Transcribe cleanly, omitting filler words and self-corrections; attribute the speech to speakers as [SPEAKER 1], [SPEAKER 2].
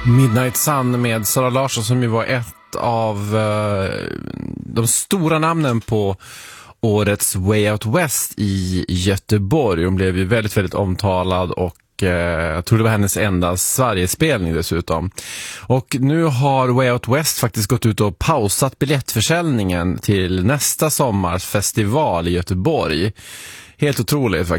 [SPEAKER 1] Midnight Sun med Sara Larsson, som ju var ett av de stora namnen på årets Way Out West i Göteborg. Hon blev ju väldigt, väldigt omtalad och jag tror det var hennes enda Sverigespelning dessutom. Och nu har Way Out West faktiskt gått ut och pausat biljettförsäljningen till nästa sommars festival i Göteborg. Helt otroligt faktiskt.